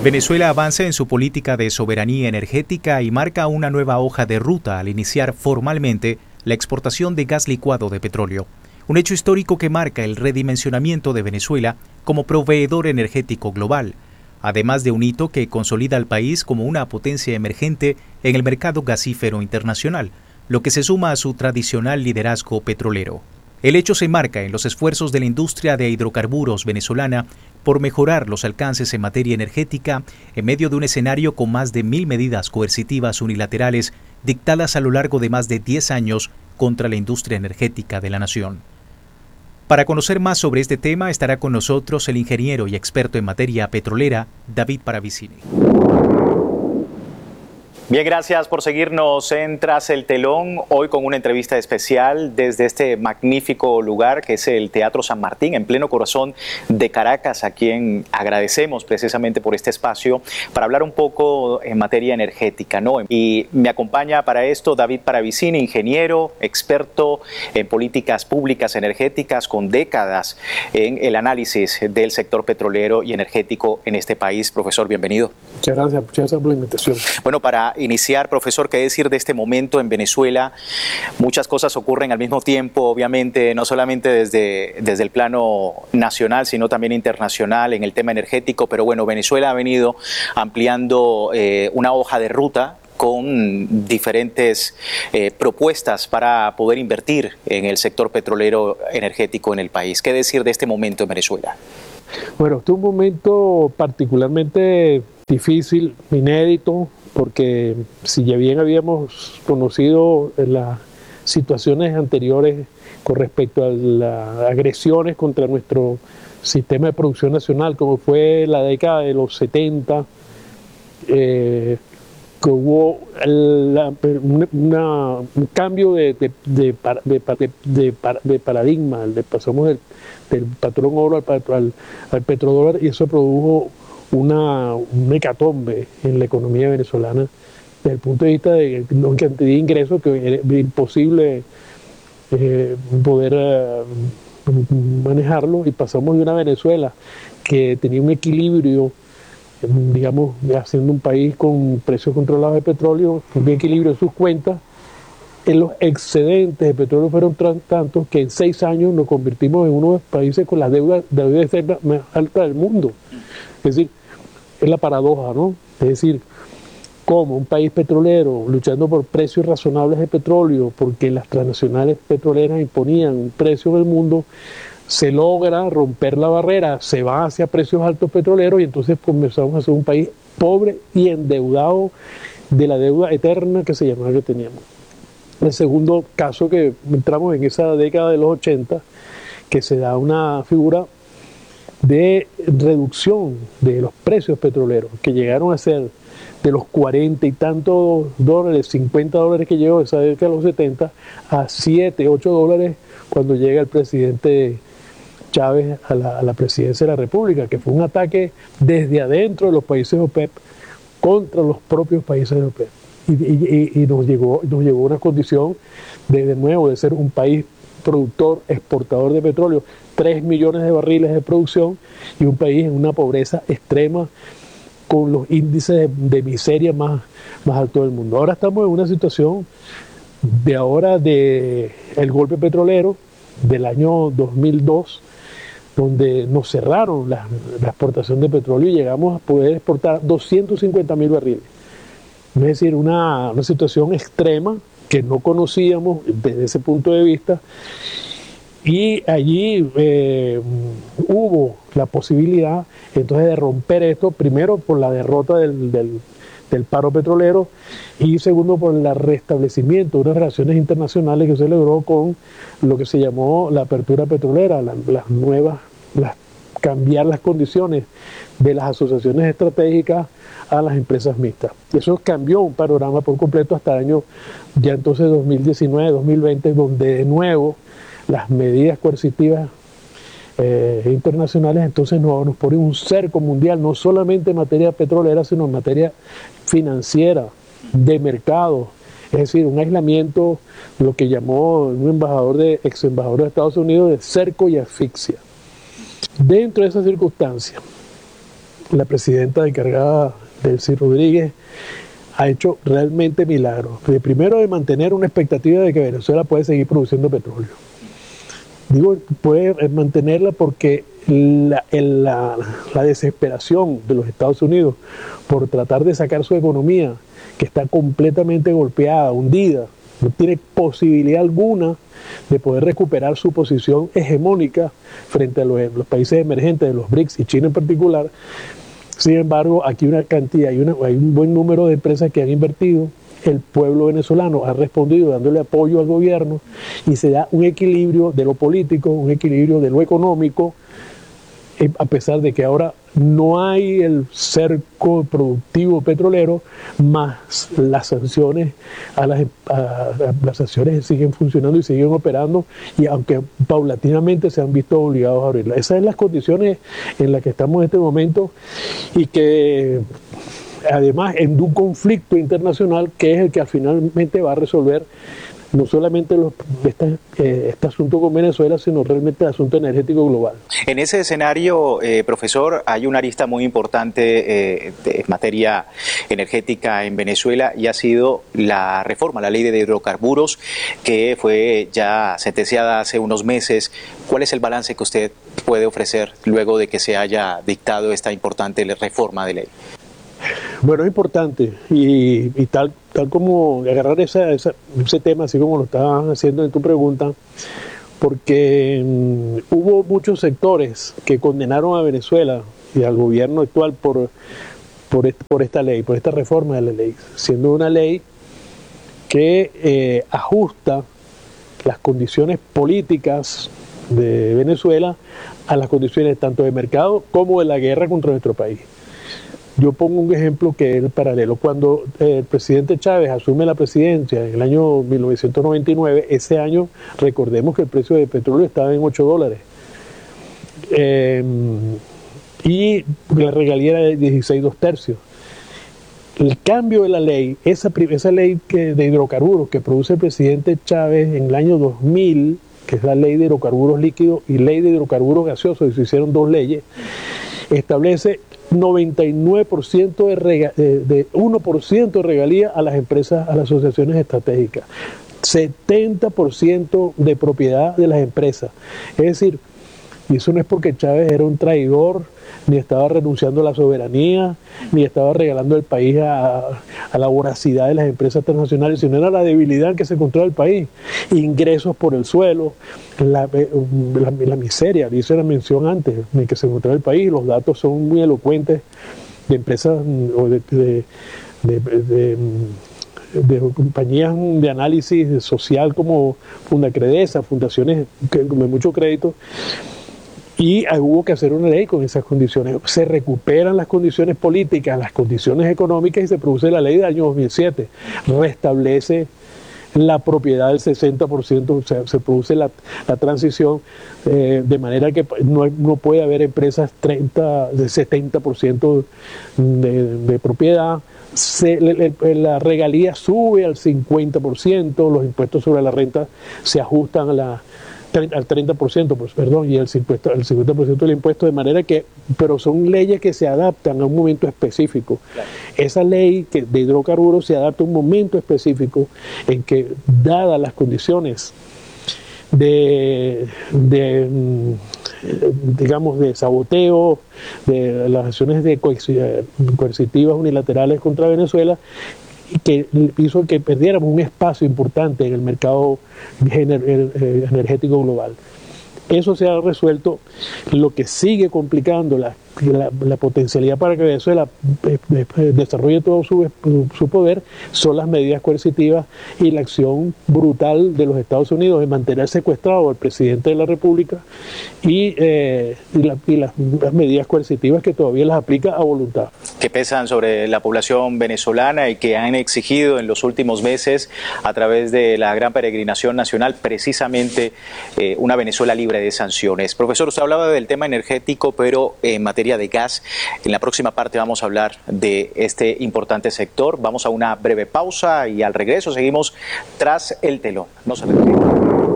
Venezuela avanza en su política de soberanía energética y marca una nueva hoja de ruta al iniciar formalmente la exportación de gas licuado de petróleo, un hecho histórico que marca el redimensionamiento de Venezuela como proveedor energético global, además de un hito que consolida al país como una potencia emergente en el mercado gasífero internacional, lo que se suma a su tradicional liderazgo petrolero. El hecho se marca en los esfuerzos de la industria de hidrocarburos venezolana por mejorar los alcances en materia energética en medio de un escenario con más de 1.000 medidas coercitivas unilaterales dictadas a lo largo de más de 10 años contra la industria energética de la nación. Para conocer más sobre este tema estará con nosotros el ingeniero y experto en materia petrolera, David Paravicini. Bien, gracias por seguirnos en Tras el Telón, hoy con una entrevista especial desde este magnífico lugar que es el Teatro San Martín, en pleno corazón de Caracas, a quien agradecemos precisamente por este espacio para hablar un poco en materia energética, ¿no? Y me acompaña para esto David Paravicini, ingeniero, experto en políticas públicas energéticas con décadas en el análisis del sector petrolero y energético en este país. Profesor, bienvenido. Muchas gracias por la invitación. Bueno, para iniciar, profesor, ¿qué decir de este momento en Venezuela? Muchas cosas ocurren al mismo tiempo, obviamente, no solamente desde el plano nacional, sino también internacional en el tema energético, pero bueno, Venezuela ha venido ampliando una hoja de ruta con diferentes propuestas para poder invertir en el sector petrolero energético en el país. ¿Qué decir de este momento en Venezuela? Bueno, este es un momento particularmente difícil, inédito, porque si ya bien habíamos conocido las situaciones anteriores con respecto a las agresiones contra nuestro sistema de producción nacional, como fue la década de los 70, que hubo un cambio de paradigma, pasamos del patrón oro al petrodólar, y eso produjo una hecatombe en la economía venezolana desde el punto de vista de cantidad de ingresos que era imposible poder manejarlo, y pasamos de una Venezuela que tenía un equilibrio, digamos, haciendo un país con precios controlados de petróleo, un equilibrio en sus cuentas. En los excedentes de petróleo fueron tantos que en 6 años nos convertimos en uno de los países con la deuda externa más alta del mundo. Es decir, es la paradoja, ¿no? Es decir, como un país petrolero luchando por precios razonables de petróleo, porque las transnacionales petroleras imponían un precio en el mundo, se logra romper la barrera, se va hacia precios altos petroleros, y entonces comenzamos a ser un país pobre y endeudado de la deuda eterna que se llamaba que teníamos. El segundo caso, que entramos en esa década de los 80, que se da una figura de reducción de los precios petroleros, que llegaron a ser de los 40 y tantos dólares, 50 dólares que llegó esa década de los 70, a 7, 8 dólares cuando llega el presidente Chávez a la presidencia de la República, que fue un ataque desde adentro de los países OPEP contra los propios países de OPEP. Y nos llegó una condición de nuevo de ser un país productor, exportador de petróleo, 3 millones de barriles de producción, y un país en una pobreza extrema con los índices de miseria más altos del mundo. Ahora estamos en una situación de el golpe petrolero del año 2002, donde nos cerraron la exportación de petróleo y llegamos a poder exportar 250.000 barriles. Es decir, una situación extrema que no conocíamos desde ese punto de vista, y allí hubo la posibilidad entonces de romper esto, primero por la derrota del paro petrolero, y segundo por el restablecimiento de unas relaciones internacionales que se logró con lo que se llamó la apertura petrolera, cambiar las condiciones de las asociaciones estratégicas a las empresas mixtas. Eso cambió un panorama por completo hasta el año ya entonces 2019, 2020, donde de nuevo las medidas coercitivas internacionales entonces nos ponen un cerco mundial, no solamente en materia petrolera, sino en materia financiera, de mercado. Es decir, un aislamiento, lo que llamó un ex embajador de Estados Unidos, de cerco y asfixia. Dentro de esa circunstancia, la presidenta encargada, Delcy Rodríguez, ha hecho realmente milagros. Primero, de mantener una expectativa de que Venezuela puede seguir produciendo petróleo. Digo, puede mantenerla porque la desesperación de los Estados Unidos por tratar de sacar su economía, que está completamente golpeada, hundida, no tiene posibilidad alguna de poder recuperar su posición hegemónica frente a los países emergentes de los BRICS y China en particular. Sin embargo, aquí hay un buen número de empresas que han invertido. El pueblo venezolano ha respondido dándole apoyo al gobierno y se da un equilibrio de lo político, un equilibrio de lo económico, a pesar de que ahora no hay el cerco productivo petrolero, más las sanciones las sanciones siguen funcionando y siguen operando, y aunque paulatinamente se han visto obligados a abrirlas. Esas son las condiciones en las que estamos en este momento, y que además en un conflicto internacional que es el que finalmente va a resolver no solamente este asunto con Venezuela, sino realmente el asunto energético global. En ese escenario, profesor, hay una arista muy importante en materia energética en Venezuela, y ha sido la reforma a la ley de hidrocarburos, que fue ya sentenciada hace unos meses. ¿Cuál es el balance que usted puede ofrecer luego de que se haya dictado esta importante reforma de ley? Bueno, es importante, y tal como agarrar ese tema, así como lo estabas haciendo en tu pregunta, porque hubo muchos sectores que condenaron a Venezuela y al gobierno actual por esta ley, por esta reforma de la ley, siendo una ley que ajusta las condiciones políticas de Venezuela a las condiciones tanto de mercado como de la guerra contra nuestro país. Yo pongo un ejemplo que es el paralelo. Cuando el presidente Chávez asume la presidencia en el año 1999, ese año recordemos que el precio del petróleo estaba en $8. Y la regalía era de 16 2/3. El cambio de la ley, esa ley de hidrocarburos que produce el presidente Chávez en el año 2000, que es la ley de hidrocarburos líquidos y ley de hidrocarburos gaseosos, y se hicieron dos leyes, establece 99% de 1% de regalía a las empresas, a las asociaciones estratégicas, 70% de propiedad de las empresas. Es decir, y eso no es porque Chávez era un traidor, ni estaba renunciando a la soberanía, ni estaba regalando el país a la voracidad de las empresas transnacionales, sino era la debilidad en que se encontraba el país, ingresos por el suelo, la miseria, hice la mención antes, en que se encontraba el país. Los datos son muy elocuentes de empresas o de compañías de análisis social como Fundacredesa, fundaciones de mucho crédito. Y hubo que hacer una ley con esas condiciones. Se recuperan las condiciones políticas, las condiciones económicas, y se produce la ley del año 2007. Restablece la propiedad del 60%, o sea, se produce la transición de manera que no puede haber empresas de 70% de propiedad. La regalía sube al 50%, los impuestos sobre la renta se ajustan al 30%, perdón, y el 50% del impuesto, de manera que, pero son leyes que se adaptan a un momento específico. Claro. Esa ley de hidrocarburos se adapta a un momento específico en que, dadas las condiciones digamos, de saboteo, de las acciones coercitivas unilaterales contra Venezuela, que hizo que perdiéramos un espacio importante en el mercado energético global. Eso se ha resuelto. Lo que sigue complicando la potencialidad para que Venezuela desarrolle todo su poder son las medidas coercitivas y la acción brutal de los Estados Unidos de mantener secuestrado al presidente de la República y las medidas coercitivas que todavía las aplica a voluntad. Que pesan sobre la población venezolana y que han exigido en los últimos meses, a través de la gran peregrinación nacional, precisamente una Venezuela libre de sanciones. Profesor, usted hablaba del tema energético, pero en materia de gas, en la próxima parte vamos a hablar de este importante sector. Vamos a una breve pausa y al regreso seguimos Tras el Telón. No se retire.